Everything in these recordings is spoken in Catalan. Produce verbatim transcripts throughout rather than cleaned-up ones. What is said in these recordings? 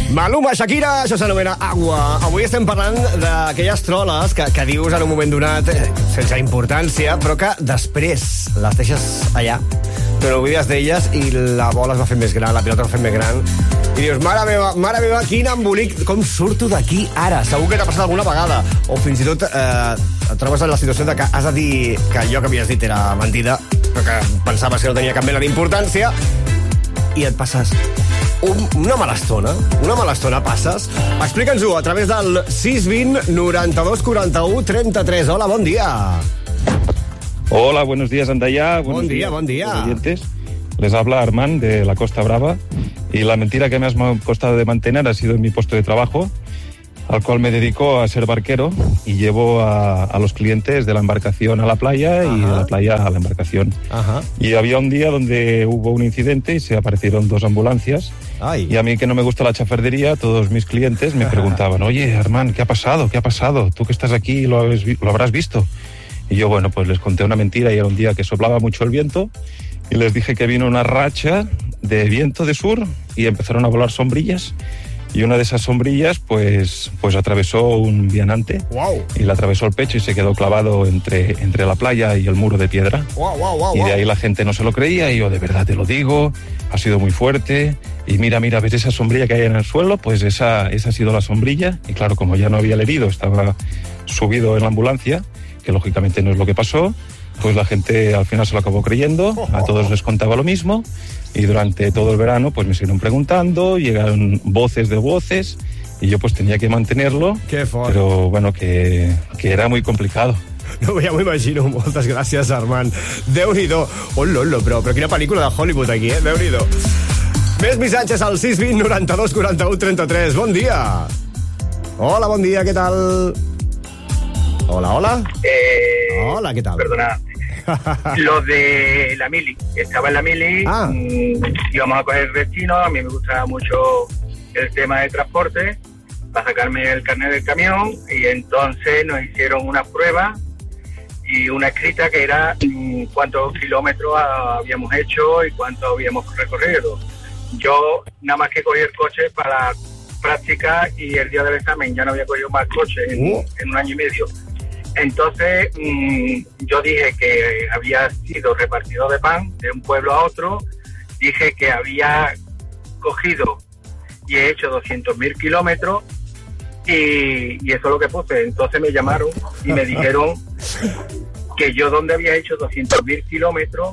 Maluma, Shakira, això s'anomena Agua. Avui estem parlant d'aquelles troles que, que dius en un moment donat eh, sense importància, però que després les deixes allà. Te n'oblides d'elles i la bola es va fent més gran, la pilota es va fent més gran. I dius, mare meva, mare meva, quin embolic, com surto d'aquí ara? Segur que t'ha passat alguna vegada. O fins i tot eh, et trobes en la situació de que has de dir que allò que havies dit era mentida, però que pensaves que no tenia cap mena d'importància, i et passes un, una mala estona. Una mala estona passes. Explica'ns-ho a través del sis vint noranta-dos quaranta-u trenta-tres. Hola, bon dia. Hola, buenos días, Andaya. Buen día, buen día. Oyentes. Les habla Armand de la Costa Brava y la mentira que más me ha costado de mantener ha sido en mi puesto de trabajo, al cual me dedico a ser barquero y llevo a, a los clientes de la embarcación a la playa. Ajá. Y de la playa a la embarcación. Ajá. Y había un día donde hubo un incidente y se aparecieron dos ambulancias. Ay. Y a mí, que no me gusta la chafardería, todos mis clientes me preguntaban, oye, Armand, ¿qué ha pasado? ¿Qué ha pasado? Tú que estás aquí lo, habéis, lo habrás visto. Y yo, bueno, pues les conté una mentira y era un día que soplaba mucho el viento y les dije que vino una racha de viento de sur y empezaron a volar sombrillas y una de esas sombrillas pues, pues atravesó un vianante. Wow. Y le atravesó el pecho y se quedó clavado entre, entre la playa y el muro de piedra. Wow, wow, wow, y de ahí la gente no se lo creía y yo, de verdad te lo digo, ha sido muy fuerte. Y mira, mira, ¿ves esa sombrilla que hay en el suelo? Pues esa, esa ha sido la sombrilla. Y claro, como ya no había el herido, estaba subido en la ambulancia, que lógicamente no es lo que pasó, pues la gente al final se lo acabó creyendo, a todos les contaba lo mismo y durante todo el verano pues me siguieron preguntando, llegaron voces de voces y yo pues tenía que mantenerlo, pero bueno, que, que era muy complicado. No, ja m'ho imagino. Moltes gràcies, Armand. Déu-n'hi-do. Oh, lolo, però, però quina pel·lícula de Hollywood aquí, eh? Déu-n'hi-do. Més missatges al sis vint noranta-dos quaranta-u trenta-tres. Bon dia. Hola, bon dia, què tal? Hola, hola. Eh, hola, ¿qué tal? Perdona. Lo de la mili. Estaba en la mili, ah. mmm, íbamos a coger destino. A mí me gustaba mucho el tema de transporte para sacarme el carnet del camión y entonces nos hicieron una prueba y una escrita que era mmm, cuántos kilómetros habíamos hecho y cuánto habíamos recorrido. Yo nada más que cogí el coche para práctica y el día del examen ya no había cogido más coche en, uh. en un año y medio. Entonces mmm, yo dije que había sido repartidor de pan de un pueblo a otro, dije que había cogido y he hecho doscientos mil kilómetros y, y eso es lo que puse. Entonces me llamaron y me dijeron que yo donde había hecho doscientos mil kilómetros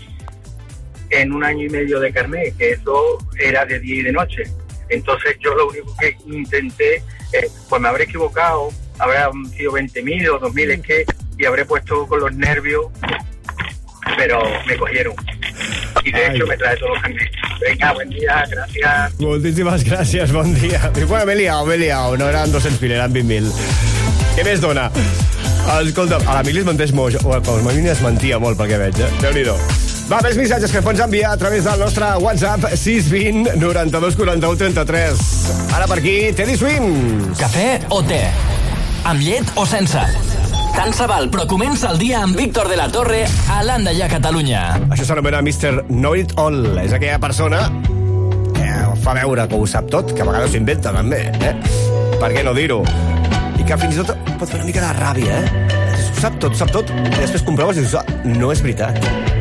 en un año y medio de carnet, que eso era de día y de noche. Entonces yo lo único que intenté, eh, pues me habré equivocado, habrá sido veinte mil o dos mil, es que, y habré puesto con los nervios, pero me cogieron. Y de Ai. hecho me trae todos los carnets. Venga, buen día, gracias. Moltíssimes gràcies, bon dia. Bueno, m'he liat, m'he liat, no eren dos-cents mil, eren vint mil. Què més dona? Escolta, a la Mili es menteix molt, o a la Mili es mentia molt, pel que veig, eh? Déu-n'hi-do. Va, més missatges que pots enviar a través del nostre WhatsApp sis vint noranta-dos quaranta-u trenta-tres. Ara per aquí, Teddy Swims. Cafè o te? Amb llet o sense? Tant se val, però comença el dia amb Víctor de la Torre a l'Andalla, Catalunya. Això s'anomena mister Know It All. És aquella persona que fa veure que ho sap tot, que a vegades s'inventa també, eh? Per què no dir-ho? I que fins i tot pot fer una mica de ràbia, eh? Ho sap tot, ho sap tot, i després comproves i dius, ah, no és veritat.